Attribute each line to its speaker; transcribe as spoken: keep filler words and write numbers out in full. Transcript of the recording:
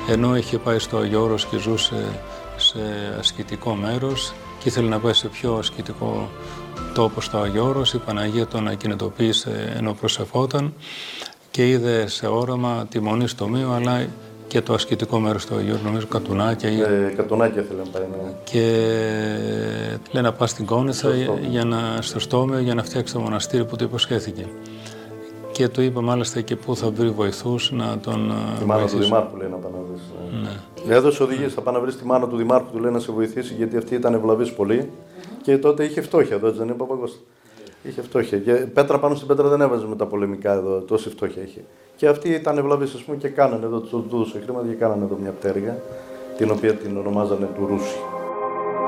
Speaker 1: ενώ είχε πάει στο Άγιο Όρος και ζούσε σε ασκητικό μέρος και ήθελε να πάει σε πιο ασκητικό τόπο στο Άγιο Όρος. Η Παναγία τον ακινητοποίησε ενώ προσευχόταν και είδε σε όραμα τη Μονή στο Μείο, αλλά και το ασκητικό μέρος του Αγίου Όρου, νομίζω Κατουνάκια.
Speaker 2: Ε, Κατουνάκια ήθελε να πάει, ναι.
Speaker 1: Και λέει να πάει στην Κόνηθα για να, στο Στόμιο για να φτιάξει το μοναστήρι που του υποσχέθηκε. Και του είπε μάλιστα και πού θα βρει βοηθούς να τον
Speaker 2: τη μάνα
Speaker 1: βοηθήσουν.
Speaker 2: του Δημάρχου λέει να πάει να βρεις.
Speaker 1: Ναι.
Speaker 2: Έδωσε οδηγίες, θα πάει να βρεις τη μάνα του Δημάρχου, του λέει να σε βοηθήσει, γιατί αυτή ήταν ευλαβής πολύ και τότε είχε φτώχεια εδώ, έτσι δεν είναι Παπακώστα. Είχε φτώχεια. Και πέτρα πάνω στην πέτρα δεν έβαζε με τα πολεμικά εδώ, τόση φτώχεια είχε. Και αυτοί ήταν ευλαβείς, ας πούμε, και κάνανε εδώ, του δούσε χρήματα και κάνανε εδώ μια πτέρυγα, την οποία την ονομάζανε του Ρούση.